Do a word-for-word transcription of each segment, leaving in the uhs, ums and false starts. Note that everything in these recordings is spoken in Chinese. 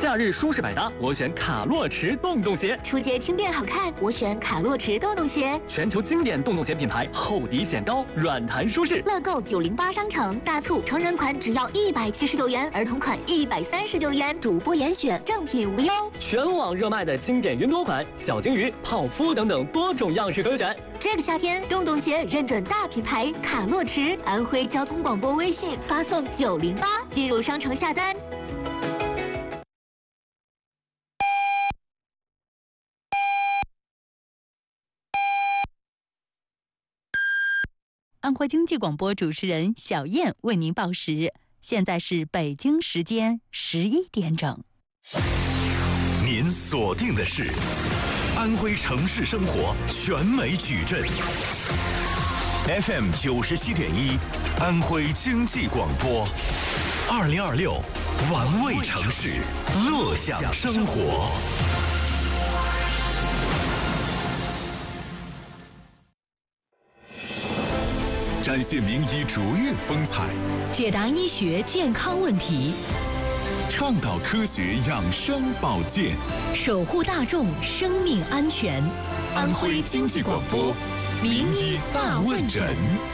夏日舒适百搭，我选卡洛驰洞洞鞋； 出街轻便好看，我选卡洛驰洞洞鞋。 全球经典洞洞鞋品牌，厚底显高，软弹舒适。 乐购九零八商城大促，成人款只要一百七十九元，儿童款一百三十九元，主播严选，正品无忧。 全网热卖的经典云朵款、小金鱼、泡芙等等多种样式可选。 这个夏天，洞洞鞋认准大品牌卡洛驰。安徽交通广播微信发送九零八进入商城下单。 安徽经济广播主持人小燕为您报时，现在是北京时间十一点整。 您锁定的是安徽城市生活全美矩阵 F M 九十七点一，安徽经济广播，二零二六玩味城市，乐享生活。展现名医卓越风采， 解答医学健康问题， 倡导科学养生保健， 守护大众生命安全。 安徽经济广播名医大问诊。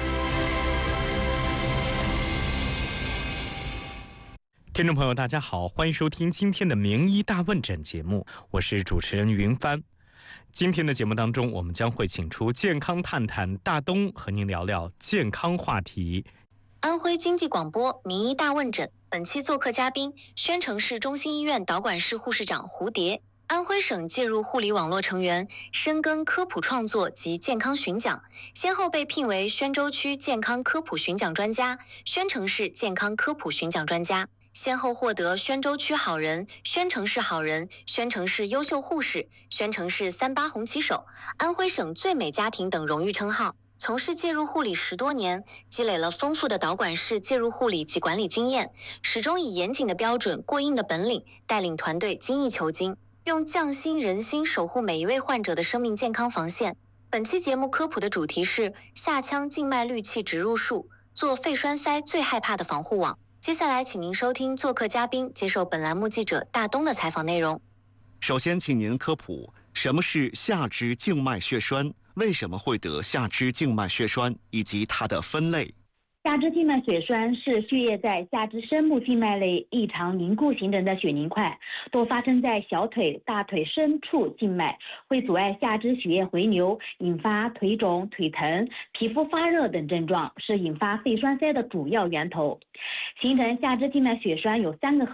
听众朋友大家好，欢迎收听今天的名医大问诊节目，我是主持人云帆。今天的节目当中，我们将会请出健康探探大东和您聊聊健康话题。 安徽经济广播名医大问诊，本期做客嘉宾宣城市中心医院导管室护士长胡蝶，安徽省介入护理网络成员，深耕科普创作及健康巡讲，先后被聘为宣州区健康科普巡讲专家、宣城市健康科普巡讲专家，先后获得宣州区好人、宣城市好人、宣城市优秀护士、宣城市三八红旗手、安徽省最美家庭等荣誉称号。从事介入护理十多年，积累了丰富的导管室介入护理及管理经验，始终以严谨的标准、过硬的本领，带领团队精益求精，用匠心仁心守护每一位患者的生命健康防线。本期节目科普的主题是下腔静脉滤器植入术，做肺栓塞最害怕的防护网。接下来请您收听做客嘉宾接受本栏目记者大东的采访内容。 首先请您科普什么是下肢静脉血栓，为什么会得下肢静脉血栓，以及它的分类。 下肢静脉血栓是血液在下肢深部静脉内异常凝固形成的血凝块，多发生在小腿、大腿深处静脉，会阻碍下肢血液回流，引发腿肿、腿疼、皮肤发热等症状，是引发肺栓塞的主要源头。形成下肢静脉血栓有三个